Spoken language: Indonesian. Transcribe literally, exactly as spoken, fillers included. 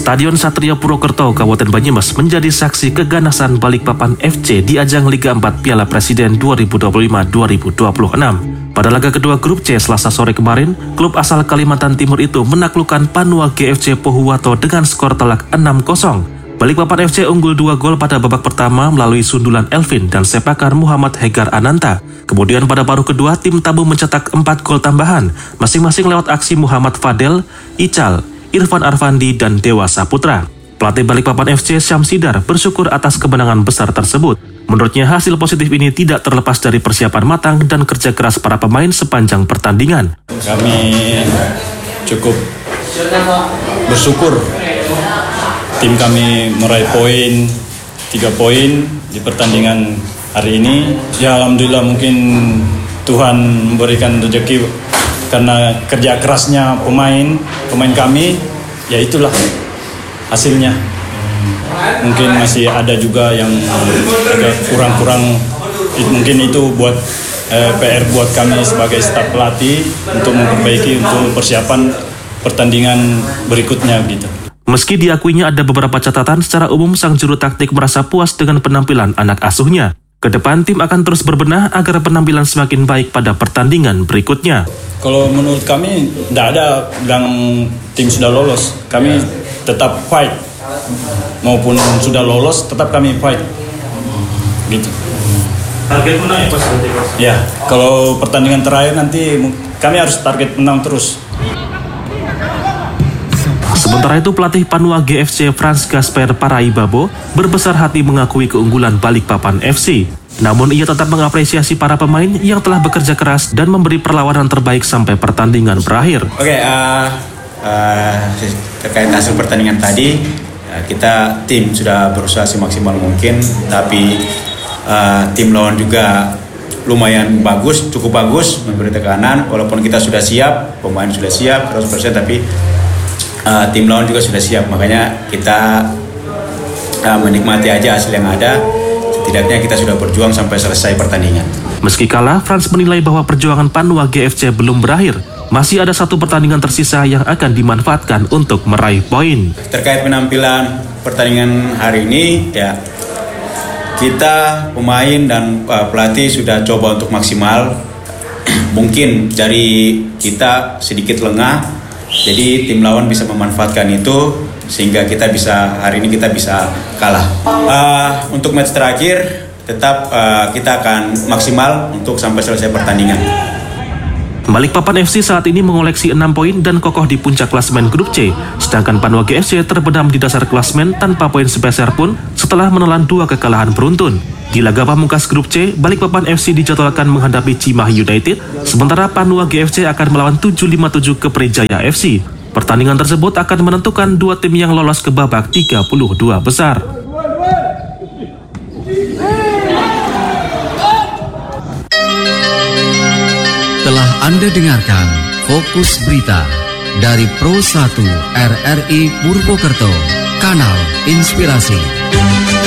Stadion Satria Purwokerto, Kabupaten Banyumas menjadi saksi keganasan Balikpapan F C di ajang Liga empat Piala Presiden dua ribu dua puluh lima dua ribu dua puluh enam. Pada laga kedua grup C Selasa sore kemarin, klub asal Kalimantan Timur itu menaklukkan Panua G F C Pohuwato dengan skor telak enam kosong. Balikpapan F C unggul dua gol pada babak pertama melalui sundulan Elvin dan sepakan Muhammad Hegar Ananta. Kemudian pada paruh kedua, tim tamu mencetak empat gol tambahan, masing-masing lewat aksi Muhammad Fadel, Ical, Irfan Arfandi, dan Dewa Saputra. Pelatih Balikpapan F C Syamsidar bersyukur atas kemenangan besar tersebut. Menurutnya hasil positif ini tidak terlepas dari persiapan matang dan kerja keras para pemain sepanjang pertandingan. Kami cukup bersyukur tim kami meraih poin tiga poin di pertandingan hari ini. Ya alhamdulillah, mungkin Tuhan memberikan rezeki karena kerja kerasnya pemain pemain kami, ya itulah hasilnya. Mungkin masih ada juga yang agak kurang-kurang, mungkin itu buat eh, P R buat kami sebagai staf pelatih untuk memperbaiki untuk persiapan pertandingan berikutnya gitu. Meski diakuinya ada beberapa catatan, secara umum sang juru taktik merasa puas dengan penampilan anak asuhnya. Kedepan tim akan terus berbenah agar penampilan semakin baik pada pertandingan berikutnya. Kalau menurut kami tidak ada yang tim sudah lolos. Kami tetap fight. Maupun sudah lolos tetap kami fight. Gitu. Target menang ya Mas? Ya, kalau pertandingan terakhir nanti kami harus target menang terus. Sementara itu pelatih Panua G F C Frans Gasper Paraibabo berbesar hati mengakui keunggulan Balikpapan F C. Namun ia tetap mengapresiasi para pemain yang telah bekerja keras dan memberi perlawanan terbaik sampai pertandingan berakhir. Oke, okay, uh, uh, terkait hasil pertandingan tadi, uh, kita tim sudah berusaha semaksimal mungkin, tapi uh, tim lawan juga lumayan bagus, cukup bagus memberi tekanan. Walaupun kita sudah siap, pemain sudah siap seratus persen, tapi Uh, tim lawan juga sudah siap, makanya kita uh, menikmati aja hasil yang ada. Setidaknya kita sudah berjuang sampai selesai pertandingan. Meski kalah, Frans menilai bahwa perjuangan Panua G F C belum berakhir. Masih ada satu pertandingan tersisa yang akan dimanfaatkan untuk meraih poin. Terkait penampilan pertandingan hari ini, ya kita pemain dan uh, pelatih sudah coba untuk maksimal. Mungkin dari kita sedikit lengah, jadi tim lawan bisa memanfaatkan itu sehingga kita bisa hari ini kita bisa kalah. Uh, untuk match terakhir tetap uh, kita akan maksimal untuk sampai selesai pertandingan. Balikpapan F C saat ini mengoleksi enam poin dan kokoh di puncak klasemen grup C, sedangkan Panua G F C terbenam di dasar klasemen tanpa poin sepeser pun setelah menelan dua kekalahan beruntun. Di laga pamungkas grup C, Balikpapan F C dijadwalkan menghadapi Cimahi United, sementara Panua G F C akan melawan tujuh lima tujuh Keprijaya F C. Pertandingan tersebut akan menentukan dua tim yang lolos ke babak tiga puluh dua besar. Telah Anda dengarkan Fokus Berita dari Pro satu R R I Purwokerto, Kanal Inspirasi.